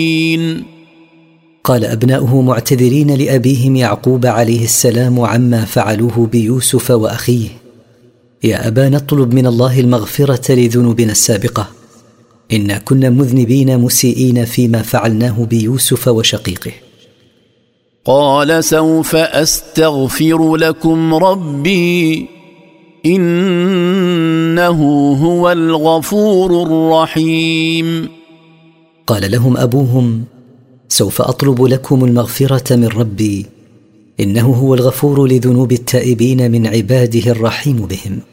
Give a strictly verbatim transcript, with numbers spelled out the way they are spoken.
قال أبناؤه معتذرين لأبيهم يعقوب عليه السلام عما فعلوه بيوسف وأخيه: يا أبانا اطلب من الله المغفرة لذنوبنا السابقة، إنا كنا مذنبين مسيئين فيما فعلناه بيوسف وشقيقه. قال سوف أستغفر لكم ربي إنه هو الغفور الرحيم. قال لهم أبوهم: سوف أطلب لكم المغفرة من ربي إنه هو الغفور لذنوب التائبين من عباده الرحيم بهم.